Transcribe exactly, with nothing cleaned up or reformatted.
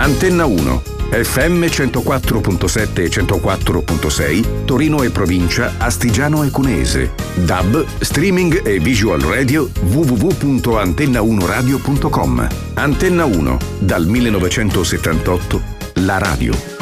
Antenna uno, F M centoquattro virgola sette e centoquattro virgola sei, Torino e provincia, Astigiano e Cuneese. D A B, streaming e visual radio w w w punto antenna uno radio punto com. Antenna uno, dal millenovecentosettantotto, la radio.